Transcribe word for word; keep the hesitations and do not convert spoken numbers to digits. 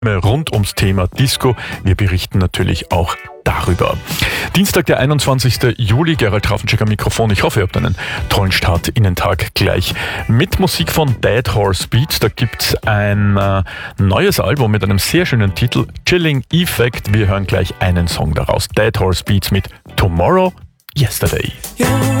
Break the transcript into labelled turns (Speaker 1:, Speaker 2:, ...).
Speaker 1: Rund ums Thema Disco. Wir berichten natürlich auch darüber. Dienstag, der einundzwanzigster Juli, Gerald Trafencheck am Mikrofon. Ich hoffe, ihr habt einen tollen Start in den Tag gleich. Mit Musik von Dead Horse Beats. Da gibt es ein äh, neues Album mit einem sehr schönen Titel, Chilling Effect. Wir hören gleich einen Song daraus. Dead Horse Beats mit Tomorrow, Yesterday.